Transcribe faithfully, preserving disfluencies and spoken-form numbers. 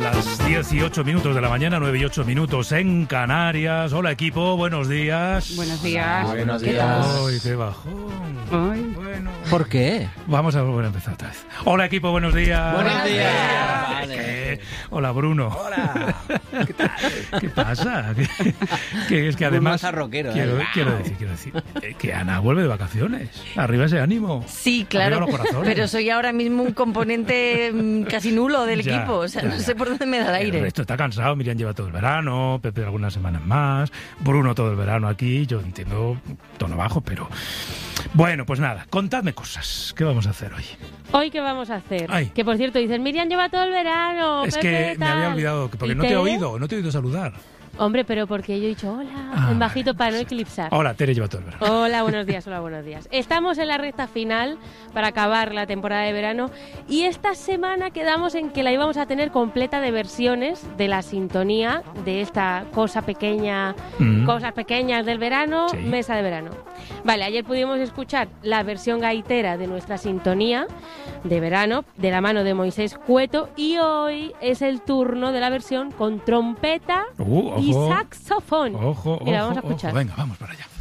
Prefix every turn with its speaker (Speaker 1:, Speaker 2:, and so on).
Speaker 1: Las dieciocho minutos de la mañana, nueve y ocho minutos en Canarias. Hola equipo, buenos días.
Speaker 2: Buenos días.
Speaker 3: Buenos días.
Speaker 1: Ay, qué bajón.
Speaker 2: Ay.
Speaker 1: Bueno.
Speaker 3: ¿Por qué?
Speaker 1: Vamos a volver a empezar otra vez. Hola equipo, buenos días.
Speaker 3: Buenos días.
Speaker 1: Vale. ¿Qué? Hola Bruno.
Speaker 3: Hola. ¿Qué tal?
Speaker 1: ¿Qué pasa? Que, que es que además
Speaker 3: Bruno rockero,
Speaker 1: quiero,
Speaker 3: ¿eh?
Speaker 1: quiero decir, quiero decir eh, que Ana vuelve de vacaciones. Arriba ese ánimo.
Speaker 2: Sí, claro,
Speaker 1: Arriba los corazones.
Speaker 2: pero soy ahora mismo un componente mm, casi nulo del
Speaker 1: Ya,
Speaker 2: equipo, o sea,
Speaker 1: ya,
Speaker 2: no
Speaker 1: ya.
Speaker 2: sé por dónde me da el
Speaker 1: El
Speaker 2: aire.
Speaker 1: resto está cansado, Miriam lleva todo el verano, Pepe algunas semanas más, Bruno todo el verano aquí, yo entiendo tono bajo, pero... Bueno, pues nada, contadme cosas. ¿Qué vamos a hacer hoy?
Speaker 4: ¿Hoy qué vamos a hacer?
Speaker 1: Ay.
Speaker 4: Que por cierto, dicen, Miriam lleva todo el verano.
Speaker 1: Es
Speaker 4: Pepe,
Speaker 1: que me
Speaker 4: tal.
Speaker 1: había olvidado, que- porque
Speaker 4: ¿Y
Speaker 1: no te he
Speaker 4: Tere?
Speaker 1: oído, no te he oído saludar.
Speaker 4: Hombre, pero porque yo he dicho hola,
Speaker 1: Ah,
Speaker 4: en bajito
Speaker 1: vale,
Speaker 4: para no
Speaker 1: sí.
Speaker 4: eclipsar.
Speaker 1: Ahora, Tere lleva todo el verano.
Speaker 4: Hola, buenos días, hola, buenos días. Estamos en la recta final para acabar la temporada de verano y esta semana quedamos en que la íbamos a tener completa de versiones de la sintonía de esta cosa pequeña,
Speaker 1: Mm.
Speaker 4: cosas pequeñas del verano,
Speaker 1: Sí.
Speaker 4: mesa de verano. Vale, ayer pudimos escuchar la versión gaitera de nuestra sintonía de verano de la mano de Moisés Cueto y hoy es el turno de la versión con trompeta
Speaker 1: Uh,
Speaker 4: y
Speaker 1: ojo.
Speaker 4: saxofón.
Speaker 1: Ojo,
Speaker 4: Mira,
Speaker 1: ojo,
Speaker 4: vamos a escuchar.
Speaker 1: ojo. Venga, vamos para allá.